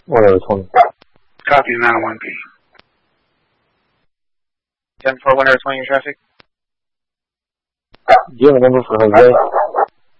Whatever, 20. Copy 9-1P. 10-4, 120 traffic. Do you have a number for Jose?